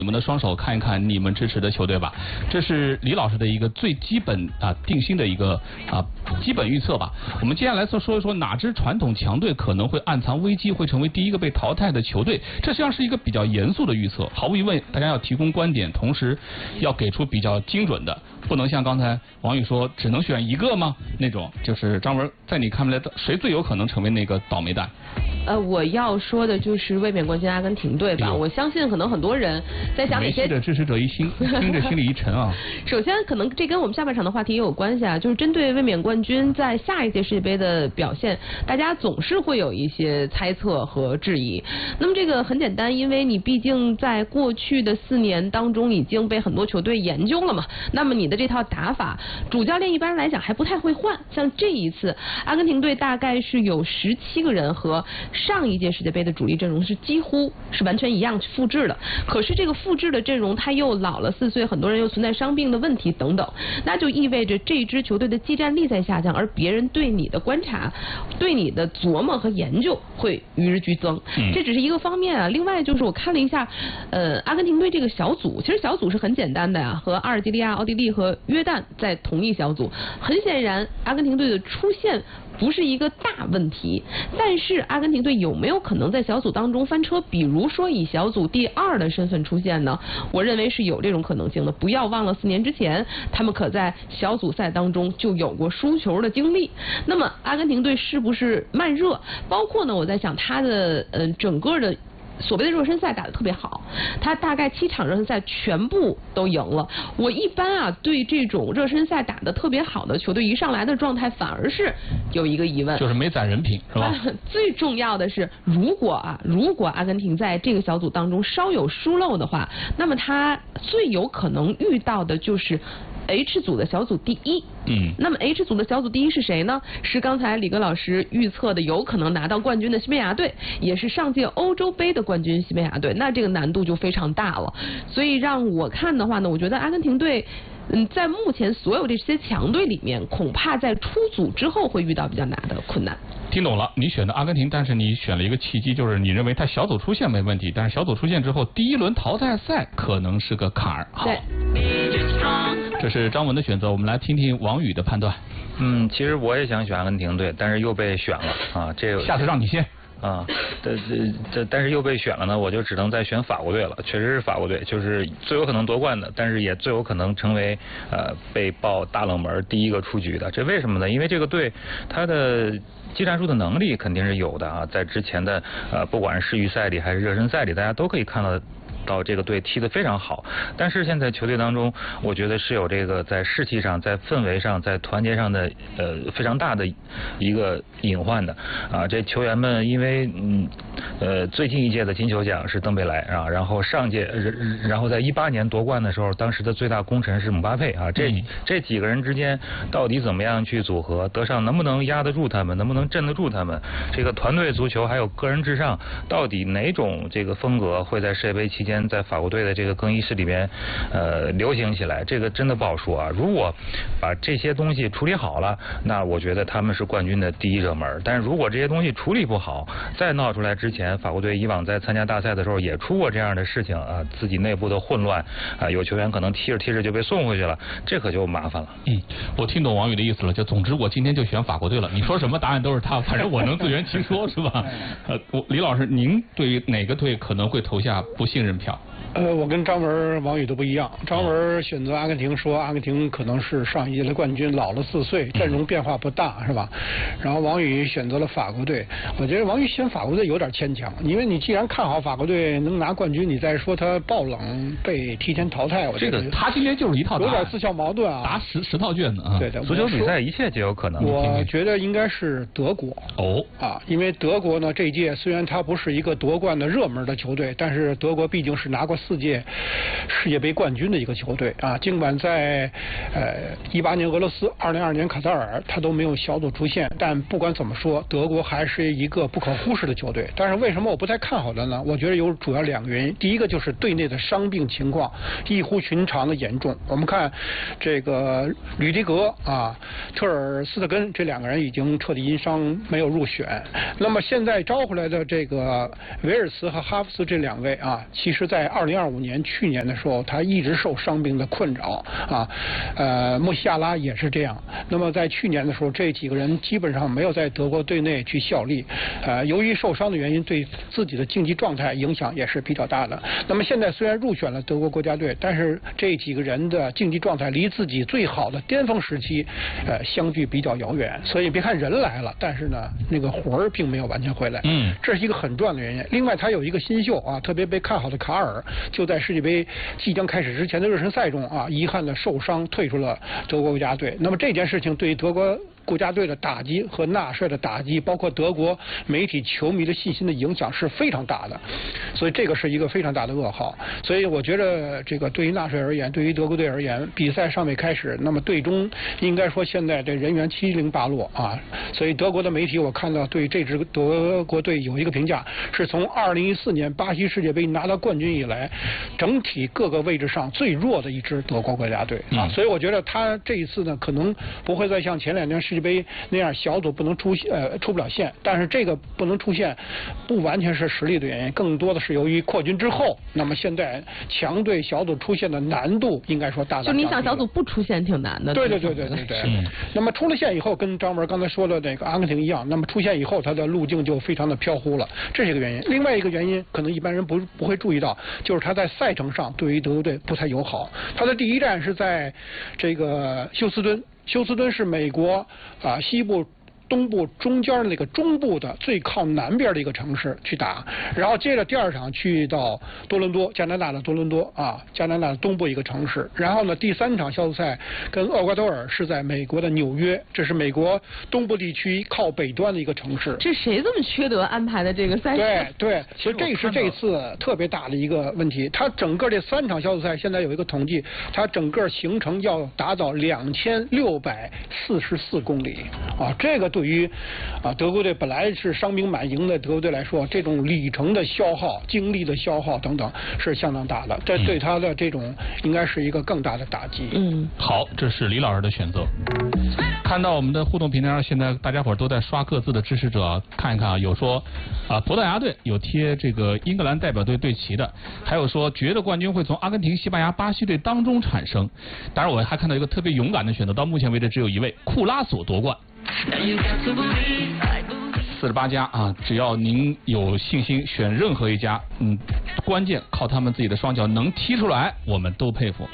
你们的双手看一看你们支持的球队吧，这是李老师的一个最基本定心的一个基本预测吧。我们接下来说一说哪支传统强队可能会暗藏危机，会成为第一个被淘汰的球队。这实际上是一个比较严肃的预测，毫无疑问，大家要提供观点，同时要给出比较精准的，不能像刚才王宇说只能选一个吗？那种就是张文，在你看来，谁最有可能成为那个倒霉蛋？ 我要说的就是卫冕冠军阿根廷队吧。我相信可能很多人在想哪些。梅西的支持者听着心里一沉啊。 首先，可能这跟我们下半场的话题也有关系啊，就是针对卫冕冠军在下一届世界杯的表现，大家总是会有一些猜测和质疑。那么这个很简单，因为你毕竟在过去的4年当中已经被很多球队研究了嘛。那么你的这套打法，主教练一般来讲还不太会换。像这一次，阿根廷队大概是有17个人和上一届世界杯的主力阵容是几乎是完全一样复制的，可是这个复制的阵容他又老了4岁，很多人又存在伤病的问题等等，那就意味着这支球队的技战力在下降，而别人对你的观察、对你的琢磨和研究会与日俱增。这只是一个方面啊。另外就是我看了一下，阿根廷队这个小组，其实小组是很简单的呀，和阿尔及利亚、奥地利和约旦在同一小组。很显然，阿根廷队的出现不是一个大问题，但是阿根廷队有没有可能在小组当中翻车？比如说以小组第2的身份出现呢？我认为是有这种可能性的。不要忘了4年之前，他们可在小组赛当中就有过输球的经历。那么阿根廷队是不是慢热？包括呢，我在想他的整个的所谓的热身赛打得特别好，他大概7场热身赛全部都赢了。我一般对这种热身赛打得特别好的球队一上来的状态反而是有一个疑问， 就是没攒人品是吧？ 最重要的是，如果阿根廷在这个小组当中稍有疏漏的话，那么他最有可能遇到的就是H 组的小组第1。那么 H 组的小组第1是谁呢？是刚才李哥老师预测的有可能拿到冠军的西班牙队，也是上届欧洲杯的冠军西班牙队。那这个难度就非常大了。所以让我看的话呢，我觉得阿根廷队在目前所有这些强队里面，恐怕在出组之后会遇到比较难的困难。 听懂了，你选的阿根廷，但是你选了一个契机，就是你认为他小组出线没问题，但是小组出线之后，第1轮淘汰赛可能是个坎儿。好，这是张文的选择，我们来听听王宇的判断。 其实我也想选阿根廷队，但是又被选了啊，这个下次让你先。 但是又被选了呢，我就只能再选法国队了。确实是法国队，就是最有可能夺冠的，但是也最有可能成为被爆大冷门第1个出局的。这为什么呢？因为这个队他的技战术的能力肯定是有的啊，在之前的不管是世预赛里还是热身赛里，大家都可以看到这个队踢得非常好，但是现在球队当中，我觉得是有这个在士气上、在氛围上、在团结上的非常大的一个隐患的啊。这球员们因为最近一届的金球奖是登贝莱啊，然后然后在18年夺冠的时候，当时的最大功臣是姆巴佩啊。这几个人之间到底怎么样去组合，德尚能不能压得住他们，能不能镇得住他们？这个团队足球还有个人至上，到底哪种这个风格会在世界杯期间在法国队的这个更衣室里边流行起来，这个真的不好说啊。如果把这些东西处理好了，那我觉得他们是冠军的第1热门。但是如果这些东西处理不好，再闹出来之前，法国队以往在参加大赛的时候也出过这样的事情啊，自己内部的混乱啊，有球员可能踢着踢着就被送回去了，这可就麻烦了。 我听懂王宇的意思了，就总之我今天就选法国队了，你说什么答案都是他，反正我能自圆其说是吧？李老师，您对于哪个队可能会投下不信任票？ 我跟张文、王宇都不一样。张文选择阿根廷，说阿根廷可能是上一届的冠军，老了4岁，阵容变化不大，是吧？然后王宇选择了法国队。我觉得王宇选法国队有点牵强，因为你既然看好法国队能拿冠军，你再说他爆冷被提前淘汰，我觉得他今天就是一套有点自相矛盾啊， 答10套卷子啊。 对的， 足球比赛一切皆有可能。 我觉得应该是德国因为德国呢这一届虽然他不是一个夺冠的热门的球队，但是德国毕竟是拿过4届世界杯冠军的一个球队啊。尽管在18年俄罗斯、2022年卡塔尔他都没有小组出线，但不管怎么说，德国还是一个不可忽视的球队。但是为什么我不太看好的呢？我觉得有主要2个原因。第一个就是队内的伤病情况异乎寻常的严重。我们看这个吕迪格特尔斯特根这2个人已经彻底因伤没有入选。那么现在招回来的这个维尔茨和哈弗斯这2位其实在2022 2025年去年的时候，他一直受伤病的困扰啊，穆西亚拉也是这样。那么在去年的时候，这几个人基本上没有在德国队内去效力，由于受伤的原因，对自己的竞技状态影响也是比较大的。那么现在虽然入选了德国国家队，但是这几个人的竞技状态离自己最好的巅峰时期，相距比较遥远。所以别看人来了，但是呢，那个魂儿并没有完全回来。这是一个很重要的原因。另外，他有一个新秀啊，特别被看好的卡尔，就在世界杯即将开始之前的热身赛中啊，遗憾的受伤退出了德国国家队。那么这件事情对于德国国家队的打击和纳帅的打击，包括德国媒体球迷的信心的影响是非常大的，所以这个是一个非常大的噩耗。所以我觉得这个对于纳帅而言，对于德国队而言，比赛尚未开始，那么队中应该说现在这人员七零八落啊。所以德国的媒体我看到对这支德国队有一个评价，是从2014年巴西世界杯拿到冠军以来，整体各个位置上最弱的一支德国国家队啊。所以我觉得他这一次呢，可能不会再像前2年世界杯那样小组不能出不了线，但是这个不能出线不完全是实力的原因，更多的是由于扩军之后，那么现在强队小组出线的难度应该说大大降低。 就你想小组不出线挺难的。 对。那么出了线以后，跟张文刚才说的那个阿根廷一样，那么出线以后它的路径就非常的飘忽了，这是一个原因。另外一个原因可能一般人不会注意到，就是他在赛程上对于德国队不太友好。他的第一站是在这个休斯敦。休斯敦是美国西部东部中间的那个中部的最靠南边的一个城市去打，然后接着第2场去到多伦多，加拿大的多伦多加拿大的东部一个城市，然后呢第3场小组赛跟厄瓜多尔是在美国的纽约，这是美国东部地区靠北端的一个城市。 是谁这么缺德安排的这个赛事？ 对，其实这是这次特别大的一个问题。他整个这3场小组赛现在有一个统计，他整个行程要达到2644公里这个对于德国队本来是伤兵满营的德国队来说，这种里程的消耗、精力的消耗等等是相当大的，这对他的这种应该是一个更大的打击。 好，这是李老师的选择。看到我们的互动平台上，现在大家伙都在刷各自的支持者，看一看有说葡萄牙队有贴这个英格兰代表队队旗的，还有说觉得冠军会从阿根廷、西班牙、巴西队当中产生。当然，我还看到一个特别勇敢的选择，到目前为止只有一位，库拉索夺冠。48家只要您有信心选任何一家，关键靠他们自己的双脚能踢出来，我们都佩服。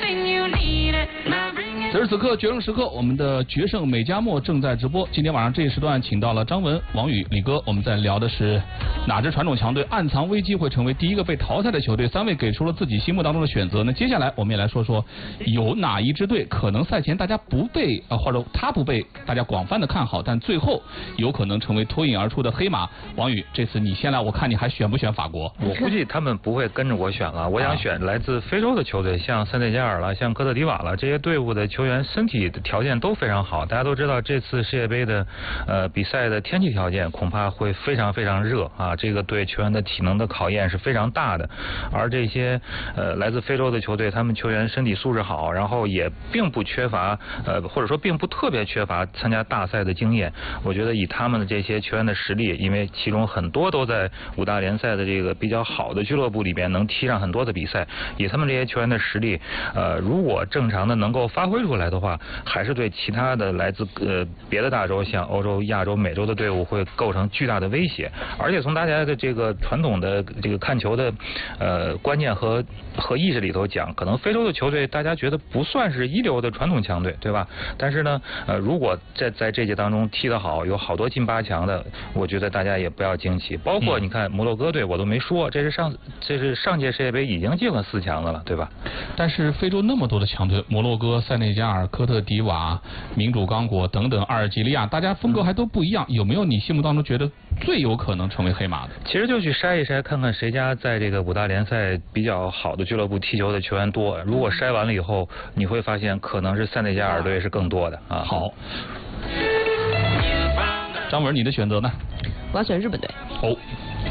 此时此刻，决胜时刻，我们的决胜美加墨正在直播。今天晚上这一时段，请到了张文、王宇、李哥，我们在聊的是哪支传统强队暗藏危机会成为第一个被淘汰的球队？3位给出了自己心目当中的选择。那接下来我们也来说说，有哪一支队可能赛前大家不被或者他不被大家广泛的看好，但最后有可能成为脱颖而出的黑马。王宇，这次你先来，我看你还选不选法国？ 我估计他们不会跟着我选了，我想选来自非洲的球队，像塞内加尔了，像科特迪瓦了，这些队伍的球员身体的条件都非常好。大家都知道这次世界杯的比赛的天气条件恐怕会非常非常热这个对球员的体能的考验是非常大的。而这些来自非洲的球队，他们球员身体素质好，然后也并不缺乏或者说并不特别缺乏参加大赛的经验。我觉得以他们的这些球员的实力，因为其中很多都在5大联赛的这个比较好的俱乐部里边能踢上很多的比赛，以他们这些球员的实力如果正常的能够发挥出来的话，还是对其他的来自别的大洲，像欧洲、亚洲、美洲的队伍会构成巨大的威胁。而且从大家的这个传统的这个看球的观念和意识里头讲，可能非洲的球队大家觉得不算是一流的传统强队，对吧？但是呢如果在这届当中踢得好，有好多进8强的，我觉得大家也不要惊奇。包括你看摩洛哥队我都没说，这是上届世界杯已经进了4强的了，对吧？ 但是非洲那么多的强队，摩洛哥、塞内加尔、科特迪瓦、民主刚果等等，阿尔及利亚，大家风格还都不一样。有没有你心目当中觉得最有可能成为黑马的？ 其实就去筛一筛，看看谁家在这个5大联赛比较好的俱乐部踢球的球员多。如果筛完了以后，你会发现可能是塞内加尔队是更多的好，张文，你的选择呢？ 我要选日本队。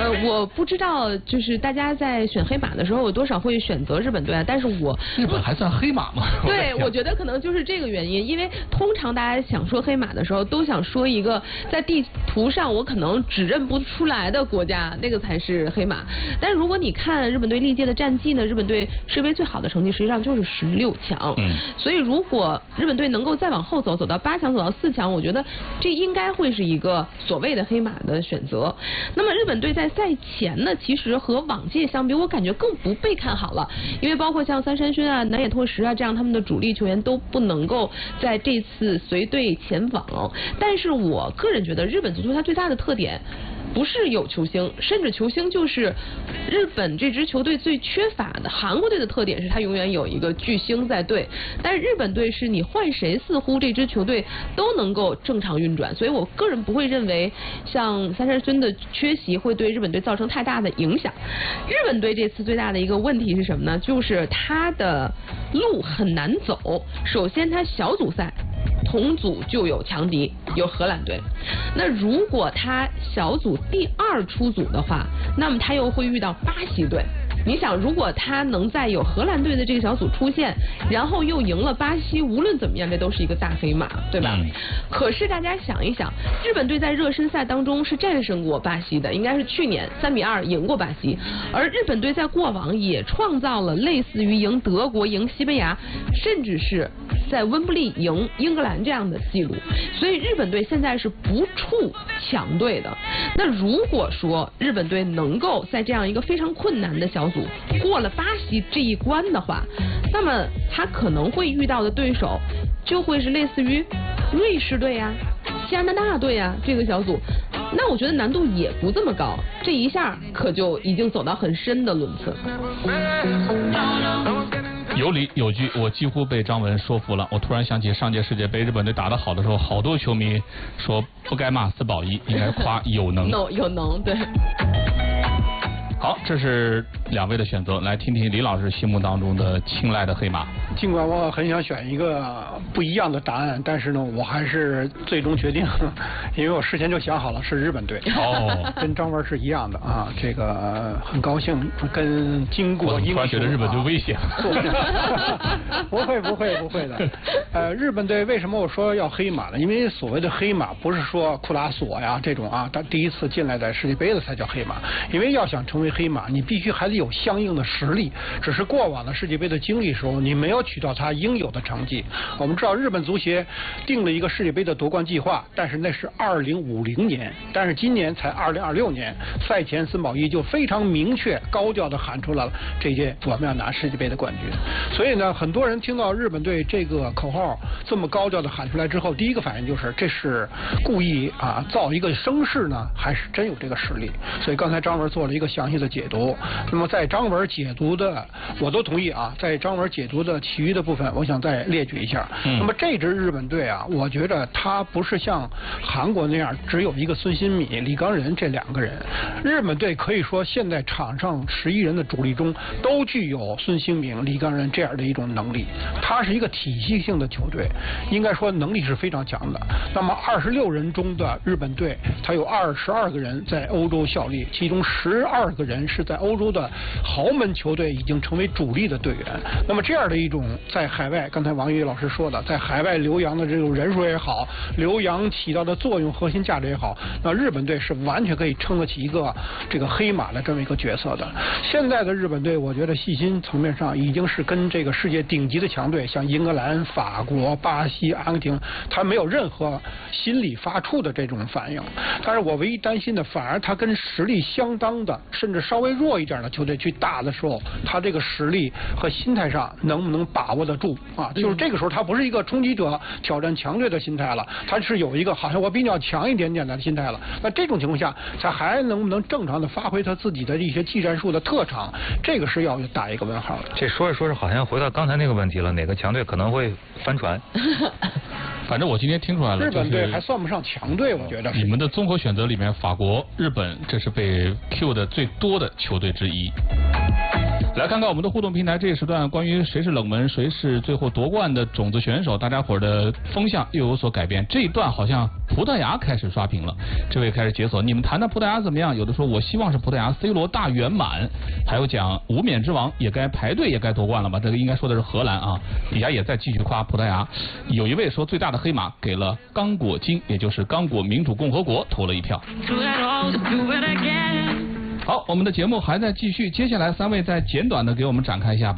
我不知道，就是大家在选黑马的时候，有多少会选择日本队啊？但是日本还算黑马吗？ 对，我觉得可能就是这个原因，因为通常大家想说黑马的时候，都想说一个在地图上我可能指认不出来的国家，那个才是黑马。但是如果你看日本队历届的战绩呢，日本队世界杯最好的成绩实际上就是16强。所以如果日本队能够再往后走，走到8强，走到4强，我觉得这应该会是一个所谓的黑马的选择。那么日本队在赛前呢，其实和往届相比，我感觉更不被看好了，因为包括像三山勋啊、南野拓实啊这样他们的主力球员都不能够在这次随队前往。但是我个人觉得日本足球它最大的特点不是有球星，甚至球星就是日本这支球队最缺乏的。韩国队的特点是他永远有一个巨星在队，但是日本队是你换谁似乎这支球队都能够正常运转，所以我个人不会认为像三山勋的缺席会对日本队造成太大的影响。日本队这次最大的一个问题是什么呢？就是他的路很难走。首先他小组赛同组就有强敌，有荷兰队。那如果他小组第2出组的话，那么他又会遇到巴西队。你想，如果他能在有荷兰队的这个小组出现，然后又赢了巴西，无论怎么样，这都是一个大黑马，对吧？可是大家想一想，日本队在热身赛当中是战胜过巴西的，应该是去年3-2赢过巴西，而日本队在过往也创造了类似于赢德国、赢西班牙，甚至是在温布利赢英格兰这样的记录。所以日本队现在是不怵强队的。那如果说日本队能够在这样一个非常困难的小组过了巴西这一关的话，那么他可能会遇到的对手就会是类似于瑞士队呀、加拿大队呀这个小组。那我觉得难度也不这么高，这一下可就已经走到很深的轮次。 有理有据，我几乎被张文说服了。我突然想起上届世界杯日本队打得好的时候，好多球迷说不该骂斯保一，应该夸有能。 有能，对。 好，这是2位的选择，来听听李老师心目当中的青睐的黑马。 尽管我很想选一个不一样的答案，但是呢，我还是最终决定，因为我事先就想好了是日本队。 哦， 跟张文是一样的啊，这个很高兴跟经过英雄。 我突然觉得日本队危险。 不会的。日本队为什么我说要黑马呢？因为所谓的黑马不是说库拉索呀这种啊，他第一次进来在世界杯的才叫黑马，因为要想成为黑马，你必须还得有相应的实力。只是过往的世界杯的经历时候，你没有取到他应有的成绩。我们知道日本足协定了一个世界杯的夺冠计划，但是那是2050年，但是今年才2026年。赛前森保一就非常明确高调的喊出来了，这届我们要拿世界杯的冠军。所以呢，很多人听到日本队这个口号这么高调的喊出来之后，第一个反应就是这是故意啊造一个声势呢，还是真有这个实力？所以刚才张文做了一个详细的解读。那么在张文解读的，我都同意啊，在张文解读的其余的部分，我想再列举一下。那么这支日本队啊，我觉得他不是像韩国那样只有一个孙兴慜、李刚仁这2个人。日本队可以说现在场上11人的主力中都具有孙兴慜、李刚仁这样的一种能力。他是一个体系性的球队，应该说能力是非常强的。那么26人中的日本队，他有22个人在欧洲效力，其中12个人是在欧洲的豪门球队已经成为主力的队员。那么这样的一种在海外，刚才王宇老师说的，在海外留洋的这种人数也好，留洋起到的作用、核心价值也好，那日本队是完全可以撑得起一个这个黑马的这么一个角色的。现在的日本队，我觉得细心层面上已经是跟这个世界顶级的强队，像英格兰、法国、巴西、阿根廷，他没有任何心理发怵的这种反应。但是我唯一担心的，反而他跟实力相当的，甚至稍微弱一点的球队去打的时候，他这个实力和心态上能不能把握得住啊？就是这个时候，他不是一个冲击者挑战强队的心态了，他是有一个好像我比较强一点点的心态了。那这种情况下，他还能不能正常的发挥他自己的一些技战术的特长？这个是要打一个问号的。 这说着说着，好像回到刚才那个问题了，哪个强队可能会翻船？ 反正我今天听出来了， 日本队还算不上强队，我觉得。 你们的综合选择里面，法国、日本这是被 Q 的最多的球队之一。 来看看我们的互动平台这一时段关于谁是冷门，谁是最后夺冠的种子选手，大家伙的风向又有所改变。这一段好像葡萄牙开始刷屏了，这位开始解锁。你们谈谈葡萄牙怎么样？有的说我希望是葡萄牙 C 罗大圆满，还有讲无冕之王也该排队也该夺冠了吧？这个应该说的是荷兰啊，底下也在继续夸葡萄牙。有一位说最大的黑马给了刚果金，也就是刚果民主共和国投了一票。好，我们的节目还在继续，接下来3位再简短的给我们展开一下吧。